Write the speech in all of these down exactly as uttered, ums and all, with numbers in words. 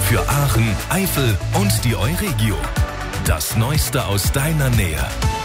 Für Aachen, Eifel und die Euregio. Das Neueste aus deiner Nähe.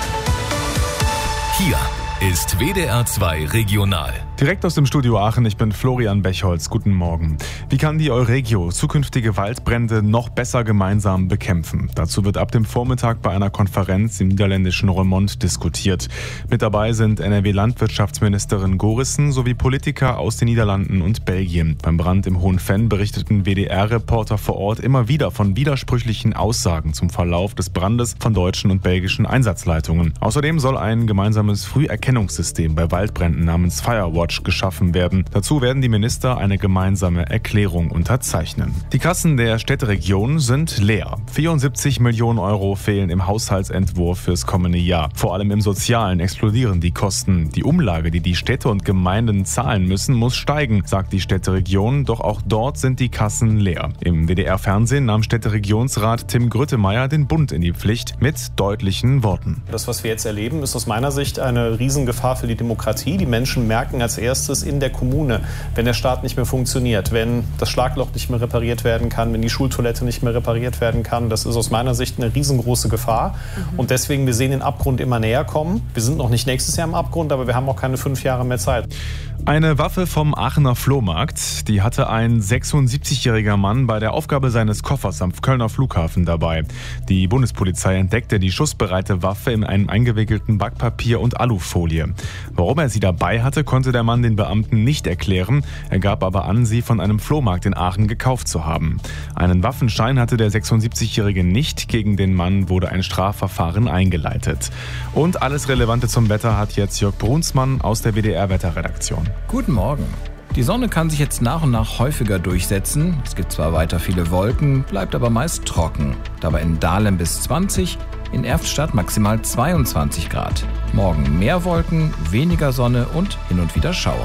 Hier ist W D R zwei Regional. Direkt aus dem Studio Aachen, ich bin Florian Bechholz. Guten Morgen. Wie kann die Euregio zukünftige Waldbrände noch besser gemeinsam bekämpfen? Dazu wird ab dem Vormittag bei einer Konferenz im niederländischen Roermond diskutiert. Mit dabei sind N R W-Landwirtschaftsministerin Gorissen sowie Politiker aus den Niederlanden und Belgien. Beim Brand im Hohen Venn berichteten W D R-Reporter vor Ort immer wieder von widersprüchlichen Aussagen zum Verlauf des Brandes von deutschen und belgischen Einsatzleitungen. Außerdem soll ein gemeinsames Früherkennungssystem bei Waldbränden namens Firewatch geschaffen werden. Dazu werden die Minister eine gemeinsame Erklärung unterzeichnen. Die Kassen der Städteregion sind leer. vierundsiebzig Millionen Euro fehlen im Haushaltsentwurf fürs kommende Jahr. Vor allem im Sozialen explodieren die Kosten. Die Umlage, die die Städte und Gemeinden zahlen müssen, muss steigen, sagt die Städteregion. Doch auch dort sind die Kassen leer. Im W D R-Fernsehen nahm Städteregionsrat Tim Grüttemeier den Bund in die Pflicht mit deutlichen Worten. Das, was wir jetzt erleben, ist aus meiner Sicht eine Riesengefahr für die Demokratie. Die Menschen merken als erstes in der Kommune, wenn der Staat nicht mehr funktioniert, wenn das Schlagloch nicht mehr repariert werden kann, wenn die Schultoilette nicht mehr repariert werden kann. Das ist aus meiner Sicht eine riesengroße Gefahr. Mhm. Und deswegen, wir sehen den Abgrund immer näher kommen. Wir sind noch nicht nächstes Jahr im Abgrund, aber wir haben auch keine fünf Jahre mehr Zeit. Eine Waffe vom Aachener Flohmarkt, die hatte ein sechsundsiebzigjähriger Mann bei der Aufgabe seines Koffers am Kölner Flughafen dabei. Die Bundespolizei entdeckte die schussbereite Waffe in einem eingewickelten Backpapier und Alufolie. Warum er sie dabei hatte, konnte der Mann den Beamten nicht erklären. Er gab aber an, sie von einem Flohmarkt in Aachen gekauft zu haben. Einen Waffenschein hatte der sechsundsiebzigjährige nicht. Gegen den Mann wurde ein Strafverfahren eingeleitet. Und alles Relevante zum Wetter hat jetzt Jörg Brunsmann aus der W D R-Wetterredaktion. Guten Morgen. Die Sonne kann sich jetzt nach und nach häufiger durchsetzen. Es gibt zwar weiter viele Wolken, bleibt aber meist trocken. Dabei in Dahlem bis zwanzig, in Erftstadt maximal zweiundzwanzig Grad. Morgen mehr Wolken, weniger Sonne und hin und wieder Schauer.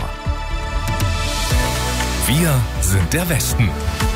Wir sind der Westen.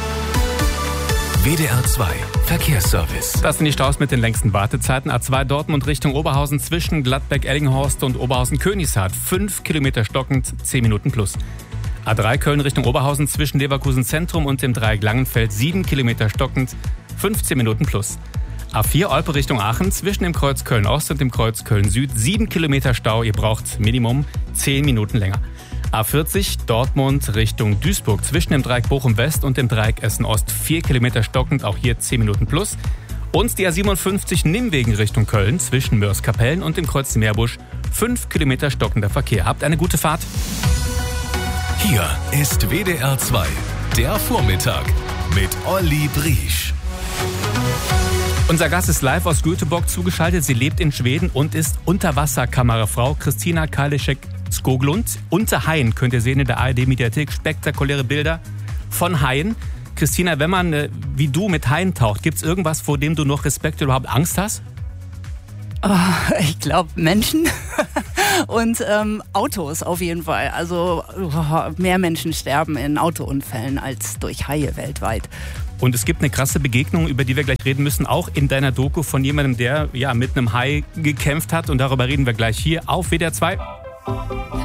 W D R zwei Verkehrsservice. Das sind die Staus mit den längsten Wartezeiten. A zwei Dortmund Richtung Oberhausen zwischen Gladbeck-Ellinghorst und Oberhausen-Königshardt. fünf Kilometer stockend, zehn Minuten plus. A drei Köln Richtung Oberhausen zwischen Leverkusen Zentrum und dem Dreieck Langenfeld. sieben Kilometer stockend, fünfzehn Minuten plus. A vier Olpe Richtung Aachen zwischen dem Kreuz Köln-Ost und dem Kreuz Köln-Süd. sieben Kilometer Stau, ihr braucht Minimum zehn Minuten länger. A vierzig Dortmund Richtung Duisburg zwischen dem Dreieck Bochum-West und dem Dreieck Essen-Ost. vier Kilometer stockend, auch hier zehn Minuten plus. Und die A siebenundfünfzig Nimwegen Richtung Köln zwischen Mörs-Kapellen und dem Kreuz Meerbusch. fünf Kilometer stockender Verkehr. Habt eine gute Fahrt. Hier ist W D R zwei, der Vormittag mit Olli Briesch. Unser Gast ist live aus Göteborg zugeschaltet. Sie lebt in Schweden und ist Unterwasserkamerafrau Christina Karliszek-Skoglund. Unter Haien könnt ihr sehen in der A R D-Mediathek spektakuläre Bilder von Haien. Christina, wenn man äh, wie du mit Haien taucht, gibt es irgendwas, vor dem du noch Respekt oder überhaupt Angst hast? Oh, ich glaube Menschen und ähm, Autos auf jeden Fall. Also oh, mehr Menschen sterben in Autounfällen als durch Haie weltweit. Und es gibt eine krasse Begegnung, über die wir gleich reden müssen, auch in deiner Doku von jemandem, der ja mit einem Hai gekämpft hat. Und darüber reden wir gleich hier auf W D R zwei.